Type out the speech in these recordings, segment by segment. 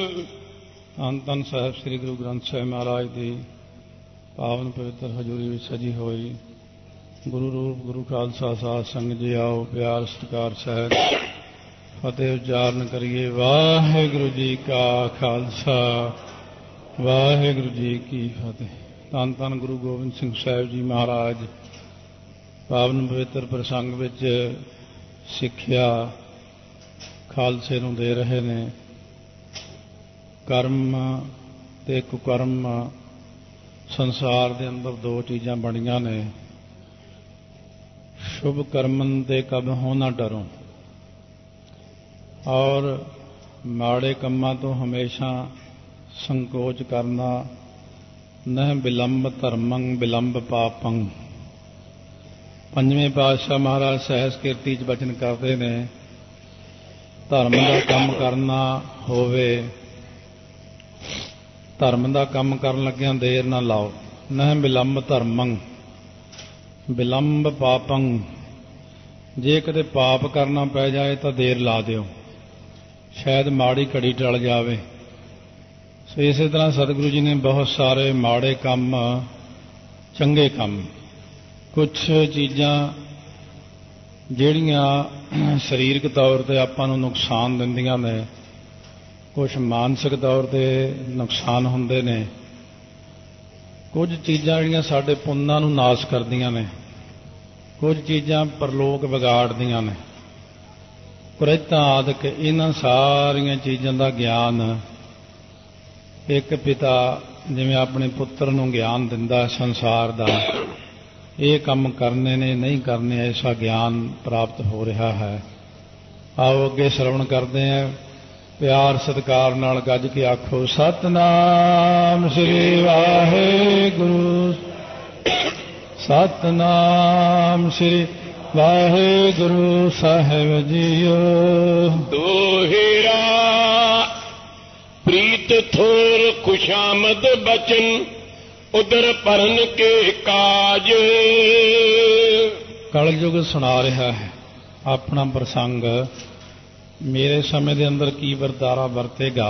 ਧੰਨ ਧੰਨ ਸਾਹਿਬ ਸ੍ਰੀ ਗੁਰੂ ਗ੍ਰੰਥ ਸਾਹਿਬ ਮਹਾਰਾਜ ਦੀ ਪਾਵਨ ਪਵਿੱਤਰ ਹਜ਼ੂਰੀ ਵਿੱਚ ਸਜੀ ਹੋਈ ਗੁਰੂ ਰੂਪ ਗੁਰੂ ਖਾਲਸਾ ਸਾਧ ਸੰਗਤ ਜੀ ਆਓ ਪਿਆਰ ਸਤਿਕਾਰ ਸਹਿਤ ਫਤਿਹ ਉਚਾਰਨ ਕਰੀਏ। ਵਾਹਿਗੁਰੂ ਜੀ ਕਾ ਖਾਲਸਾ ਵਾਹਿਗੁਰੂ ਜੀ ਕੀ ਫਤਿਹ। ਧੰਨ ਧੰਨ ਗੁਰੂ ਗੋਬਿੰਦ ਸਿੰਘ ਸਾਹਿਬ ਜੀ ਮਹਾਰਾਜ ਪਾਵਨ ਪਵਿੱਤਰ ਪ੍ਰਸੰਗ ਵਿੱਚ ਸਿੱਖਿਆ ਖਾਲਸੇ ਨੂੰ ਦੇ ਰਹੇ ਨੇ। ਕਰਮ ਤੇ ਕੁਕਰਮ ਸੰਸਾਰ ਦੇ ਅੰਦਰ ਦੋ ਚੀਜ਼ਾਂ ਬਣੀਆਂ ਨੇ। शुभ कर्मन ते कब होना डरो और माड़े कम्मां तो हमेशा संकोच करना। न विलंब धर्मं विलंब पापं। पंजवें पातशाह महाराज सहज कीर्ति च बचन करते ने धर्म का काम करना होवे धर्म का काम करन लग्गियां देर ना लाओ। न विलंब धर्मं विलंब पापं। जे कदे पाप करना पै जाए तो देर ला दिओ शायद माड़ी घड़ी टल जावे। सो इस तरह सतगुरु जी ने बहुत सारे माड़े काम चंगे काम कुछ चीज़ां जिहड़ियां शरीरक तौर पर आपां नूं नुकसान दिंदियां ने कुछ मानसिक तौर पर नुकसान हुंदे ने कुछ चीज़ां जिहड़ियां साडे पुन्नां नूं नाश करदियां ने कुछ चीज़ां परलोक विगाड़दियां ने। कुरैतां आदि इन्हां सारियां चीज़ां दा ज्ञान एक पिता जिवें अपने पुत्र नूं ज्ञान दिंदा संसार दा ये काम करने ने नहीं करने ऐसा ज्ञान प्राप्त हो रहा है। आओ अगे श्रवण करते हैं प्यार सत्कार नाल गज के आखो सतनाम श्री वाहिगुरू सतनाम श्री वाहिगुरू साहिब जीओ। दोहेरा प्रीत थोर खुशामद बचन उधर परन के काज। कलयुग सुना रहा है अपना प्रसंग। मेरे समय के अंदर की वरतारा वरतेगा।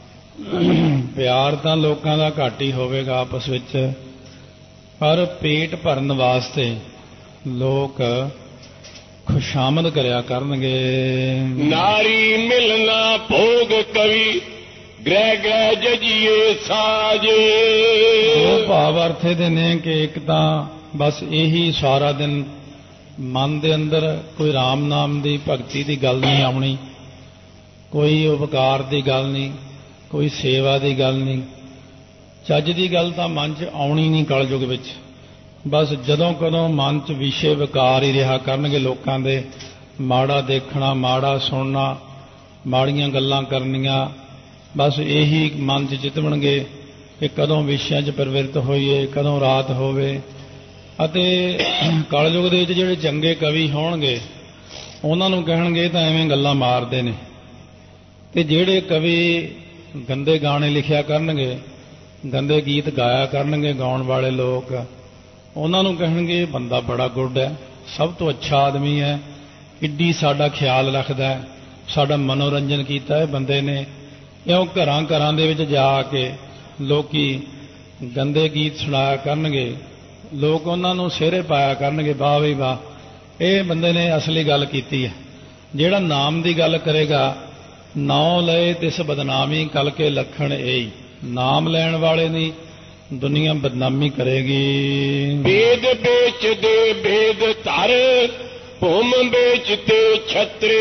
प्यार तो लोगों का घट ही होवेगा आपस विच पर पेट भरन वास्ते लोग खुशामद करया करनगे। नारी मिलना भोग कवि ग्रह ग्रह जजिए साजे। वो भाव अर्थे दे ने कि एक तां बस यही सारा दिन मन दे अंदर कोई राम नाम दी भगती दी गल नहीं आउणी कोई उपकार दी गल नहीं कोई सेवा दी गल नहीं ਚੱਜ ਦੀ ਗੱਲ ਤਾਂ ਮਨ 'ਚ ਆਉਣੀ ਨਹੀਂ ਕਲਯੁਗ ਵਿੱਚ। ਬਸ ਜਦੋਂ ਕਦੋਂ ਮਨ 'ਚ ਵਿਸ਼ੇ ਵਿਕਾਰ ਹੀ ਰਿਹਾ ਕਰਨਗੇ ਲੋਕਾਂ ਦੇ। ਮਾੜਾ ਦੇਖਣਾ ਮਾੜਾ ਸੁਣਨਾ ਮਾੜੀਆਂ ਗੱਲਾਂ ਕਰਨੀਆਂ ਬਸ ਇਹੀ ਮਨ 'ਚ ਚਿਤਵਣਗੇ ਕਿ ਕਦੋਂ ਵਿਸ਼ਿਆਂ 'ਚ ਪ੍ਰਵਿਰਤ ਹੋਈਏ ਕਦੋਂ ਰਾਤ ਹੋਵੇ। ਅਤੇ ਕਲਯੁਗ ਦੇ ਵਿੱਚ ਜਿਹੜੇ ਚੰਗੇ ਕਵੀ ਹੋਣਗੇ ਉਹਨਾਂ ਨੂੰ ਕਹਿਣਗੇ ਤਾਂ ਐਵੇਂ ਗੱਲਾਂ ਮਾਰਦੇ ਨੇ ਤੇ ਜਿਹੜੇ ਕਵੀ ਗੰਦੇ ਗਾਣੇ ਲਿਖਿਆ ਕਰਨਗੇ ਗੰਦੇ ਗੀਤ ਗਾਇਆ ਕਰਨਗੇ ਗਾਉਣ ਵਾਲੇ ਲੋਕ ਉਹਨਾਂ ਨੂੰ ਕਹਿਣਗੇ ਬੰਦਾ ਬੜਾ ਗੁੱਡ ਹੈ ਸਭ ਤੋਂ ਅੱਛਾ ਆਦਮੀ ਹੈ ਕਿੱਡੀ ਸਾਡਾ ਖਿਆਲ ਰੱਖਦਾ ਹੈ ਸਾਡਾ ਮਨੋਰੰਜਨ ਕੀਤਾ ਹੈ ਬੰਦੇ ਨੇ। ਇਉਂ ਘਰਾਂ ਘਰਾਂ ਦੇ ਵਿੱਚ ਜਾ ਕੇ ਲੋਕੀ ਗੰਦੇ ਗੀਤ ਸੁਣਾਇਆ ਕਰਨਗੇ ਲੋਕ ਉਹਨਾਂ ਨੂੰ ਸਿਹਰੇ ਪਾਇਆ ਕਰਨਗੇ ਵਾਹ ਵੀ ਵਾਹ ਇਹ ਬੰਦੇ ਨੇ ਅਸਲੀ ਗੱਲ ਕੀਤੀ ਹੈ। ਜਿਹੜਾ ਨਾਮ ਦੀ ਗੱਲ ਕਰੇਗਾ ਨਾਉ ਲਏ ਤਿਸ ਬਦਨਾਮੀ ਕਲ ਕੇ ਲੱਖਣ ਇਹੀ। नाम लैण वाले नहीं दुनिया बदनामी करेगी। वेद बेचदे भेद धर भूम बेचते छत्रे।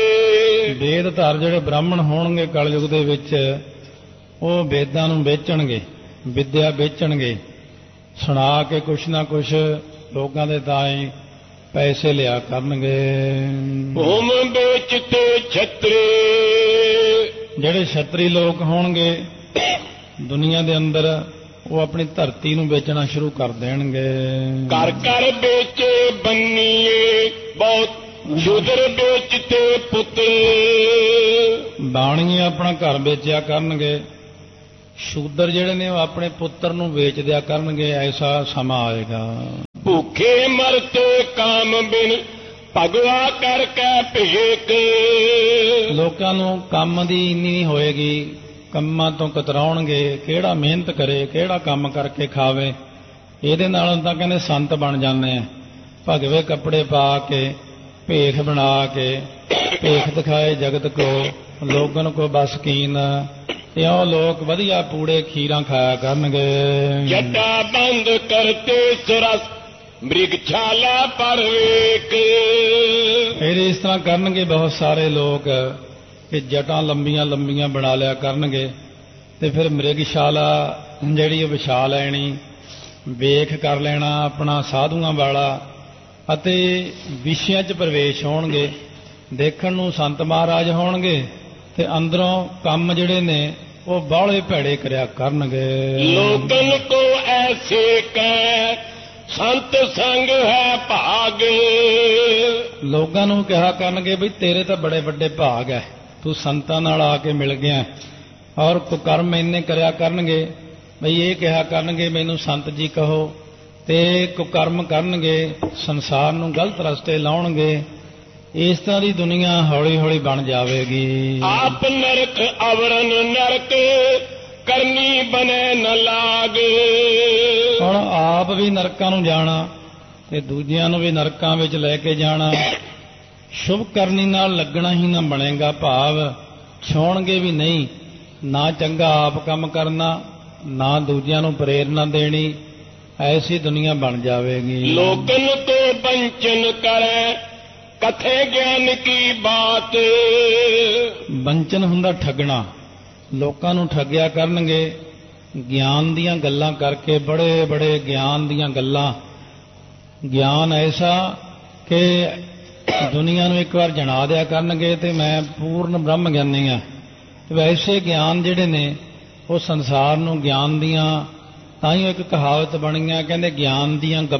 वेद धर जिहड़े ब्राह्मण होणगे कलयुग दे विच ਉਹ वेदां नूं बेचणगे विद्या बेचणगे सुना के कुछ ना कुछ लोकां दे ताईं पैसे लिया करनगे। भूम बेचते छत्रे जिहड़े छतरी लोग होणगे दुनिया दे अंदर वो अपनी धरती नूं बेचना शुरू कर देणगे। घर घर बेचे बन्नीए बहुत शूदर बेचते पुत्र। बाणीए अपना घर बेचिया करनगे शूदर जिहड़े ने अपने पुत्र नूं बेच दिया करनगे। ऐसा समा आएगा। भूखे मरते काम बिन भगवा करके भेक। लोकां नूं काम दी इन्नी नहीं होएगी ਕੰਮਾਂ ਤੋਂ ਕਤਰਾਉਣਗੇ, ਕਿਹੜਾ ਮਿਹਨਤ ਕਰੇ, ਕਿਹੜਾ ਕੰਮ ਕਰਕੇ ਖਾਵੇ। ਇਹਦੇ ਨਾਲੋਂ ਤਾਂ ਕਹਿੰਦੇ ਸੰਤ ਬਣ ਜਾਂਦੇ ਆ, ਭਗਵੇ ਕੱਪੜੇ ਪਾ ਕੇ, ਭੇਖ ਬਣਾ ਕੇ, ਭੇਖ ਦਿਖਾਏ ਜਗਤ ਕੋ, ਲੋਗਨ ਕੋ ਬਸ ਕੀਨ। ਇਉਂ ਲੋਕ ਵਧੀਆ ਪੂੜੇ ਖੀਰਾਂ ਖਾਇਆ ਕਰਨਗੇ। ਜਟਾ ਬੰਦ ਕਰਤੇ ਸੁਰਸ ਮ੍ਰਿਗਸ਼ਾਲਾ ਪਰ ਵੇਖ। ਫਿਰ ਇਸ ਤਰ੍ਹਾਂ ਕਰਨਗੇ ਬਹੁਤ ਸਾਰੇ ਲੋਕ ਕਿ ਜਟਾਂ ਲੰਬੀਆਂ ਲੰਬੀਆਂ ਬਣਾ ਲਿਆ ਕਰਨਗੇ, ਤੇ ਫਿਰ ਮ੍ਰਿਗਸ਼ਾਲਾ ਜਿਹੜੀ ਉਹ ਵਿਛਾ ਲੈਣੀ, ਵੇਖ ਕਰ ਲੈਣਾ ਆਪਣਾ ਸਾਧੂਆਂ ਵਾਲਾ, ਅਤੇ ਵਿਸ਼ਿਆਂ 'ਚ ਪ੍ਰਵੇਸ਼ ਹੋਣਗੇ। ਦੇਖਣ ਨੂੰ ਸੰਤ ਮਹਾਰਾਜ ਹੋਣਗੇ ਤੇ ਅੰਦਰੋਂ ਕੰਮ ਜਿਹੜੇ ਨੇ ਉਹ ਬਾਹਲੇ ਭੈੜੇ ਕਰਿਆ ਕਰਨਗੇ। ਲੋਕਨ ਕੋ ਐਸੇ ਕੈ ਸੰਤ ਸੰਗ ਹੈ ਭਾਗ। ਲੋਕਾਂ ਨੂੰ ਕਿਹਾ ਕਰਨਗੇ ਵੀ ਤੇਰੇ ਤਾਂ ਬੜੇ ਵੱਡੇ ਭਾਗ ਹੈ, ਤੂੰ ਸੰਤਾਂ ਨਾਲ ਆ ਕੇ ਮਿਲ ਗਿਆ। ਔਰ ਕੁਕਰਮ ਇੰਨੇ ਕਰਿਆ ਕਰਨਗੇ ਬਈ ਇਹ ਕਿਹਾ ਕਰਨਗੇ ਮੈਨੂੰ ਸੰਤ ਜੀ ਕਹੋ, ਤੇ ਕੁਕਰਮ ਕਰਨਗੇ, ਸੰਸਾਰ ਨੂੰ ਗਲਤ ਰਸਤੇ ਲਾਉਣਗੇ। ਇਸ ਤਰ੍ਹਾਂ ਦੀ ਦੁਨੀਆ ਹੌਲੀ ਹੌਲੀ ਬਣ ਜਾਵੇਗੀ। ਆਪ ਨਰਕ ਅਵਰਨ ਨਰਕ ਕਰਨੀ ਬਨੇ ਨ ਲਾਗ। ਹੁਣ ਆਪ ਵੀ ਨਰਕਾਂ ਨੂੰ ਜਾਣਾ ਤੇ ਦੂਜਿਆਂ ਨੂੰ ਵੀ ਨਰਕਾਂ ਵਿੱਚ ਲੈ ਕੇ ਜਾਣਾ। ਸ਼ੁਭ ਕਰਨੀ ਨਾਲ ਲੱਗਣਾ ਹੀ ਨਾ ਬਣੇਗਾ, ਭਾਵ ਛੋਣਗੇ ਵੀ ਨਹੀਂ। ਨਾ ਚੰਗਾ ਆਪ ਕੰਮ ਕਰਨਾ, ਨਾ ਦੂਜਿਆਂ ਨੂੰ ਪ੍ਰੇਰਨਾ ਦੇਣੀ। ਐਸੀ ਦੁਨੀਆ ਬਣ ਜਾਵੇਗੀ। ਲੋਕਨ ਤੋਂ ਬੰਚਨ ਕਰੇ ਕਥੇ ਗਿਆਨ ਕੀ ਬਾਤ। ਬੰਚਨ ਹੁੰਦਾ ਠੱਗਣਾ, ਲੋਕਾਂ ਨੂੰ ਠੱਗਿਆ ਕਰਨਗੇ ਗਿਆਨ ਦੀਆਂ ਗੱਲਾਂ ਕਰਕੇ, ਬੜੇ ਬੜੇ ਗਿਆਨ ਦੀਆਂ ਗੱਲਾਂ। ਗਿਆਨ ਐਸਾ ਕਿ ਦੁਨੀਆ ਨੂੰ ਇੱਕ ਵਾਰ ਜਣਾ ਦਿਆ ਕਰਨਗੇ ਤੇ ਮੈਂ ਪੂਰਨ ਬ੍ਰਹਮ ਗਿਆਨੀ ਹਾਂ। ਵੈਸੇ ਗਿਆਨ ਜਿਹੜੇ ਨੇ ਉਹ ਸੰਸਾਰ ਨੂੰ ਗਿਆਨ ਦੀਆਂ, ਤਾਂ ਹੀ ਇੱਕ ਕਹਾਵਤ ਬਣੀ ਆ, ਕਹਿੰਦੇ ਗਿਆਨ ਦੀਆਂ